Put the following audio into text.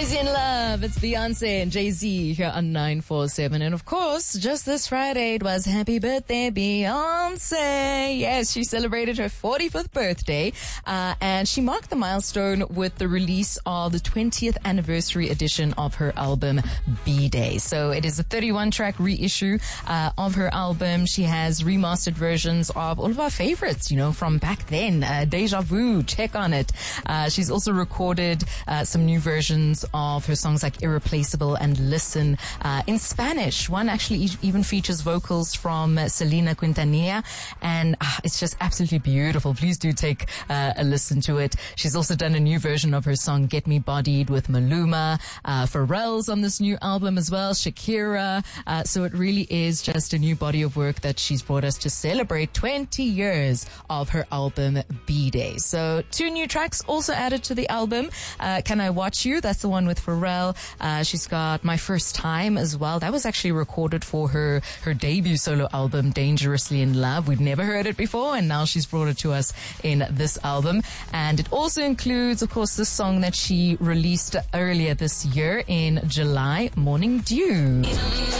Crazy in Love. It's Beyonce and Jay-Z here on 947. And of course, just this Friday, it was Happy Birthday, Beyonce. Yes, she celebrated her 45th birthday. And she marked the milestone with the release of the 20th anniversary edition of her album, B-Day. So it is a 31-track reissue of her album. She has remastered versions of all of our favorites, you know, from back then. Deja Vu, check on it. She's also recorded some new versions of her songs like Irreplaceable and Listen in Spanish. One actually even features vocals from Selena Quintanilla, and it's just absolutely beautiful. Please do take a listen to it. She's also done a new version of her song Get Me Bodied with Maluma. Pharrell's on this new album as well, Shakira. So it really is just a new body of work that she's brought us to celebrate 20 years of her album B-Day. So 2 new tracks also added to the album. Can I Watch You? That's the one with Pharrell. She's got My First Time as well. That was actually recorded for her debut solo album, Dangerously in Love. We'd never heard it before, and now she's brought it to us in this album. And it also includes, of course, this song that she released earlier this year in July, Morning Dew.